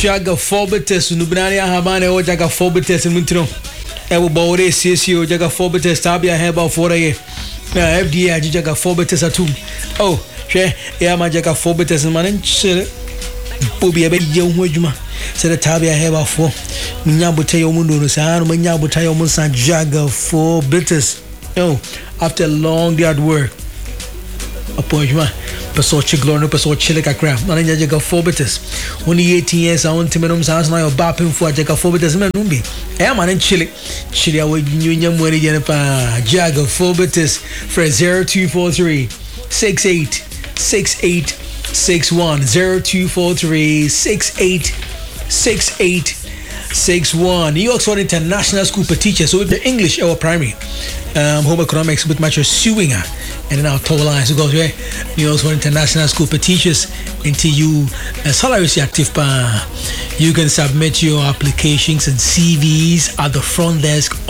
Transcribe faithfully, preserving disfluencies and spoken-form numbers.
Jaga Forbites, Nubrania Habane, or Jaga Forbites in Mintro. Ever Bode, C S U, Jaga Forbites, Tabia, Heba for a F D A, Jaga Forbites at two. Oh, share, yeah, my Jaga Forbites and Manin, Bobby, a baby young Wajuma, said the Tabia Heba for Nabuteo Mundo, San, Manabuteo Monsan, Jaga Forbites. Oh, after a long day at work. Appointment. Peso Chiglorno, Peso Chilica crap. Mananja Jaga Forbites. Only eighteen years, I want to make sounds now. Bapping for Jaga Forbites. Manumbi. Eh, man, in Chile. Chile, I would union money. Jaga Forbites for zero two four three six eight six eight six one zero two four three six eight six eight six one. New York City International School for Teachers. So with the English or primary. Um, home economics with much suing her. And then our toll lines so goes where New York International School for Teachers into you as salary active pa. You can submit your applications and C Vs at the front desk